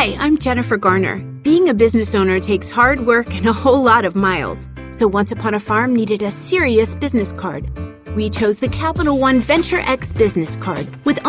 Hi, I'm Jennifer Garner. Being a business owner takes hard work and a whole lot of miles. So Once Upon a Farm needed a serious business card. We chose the Capital One Venture X business card with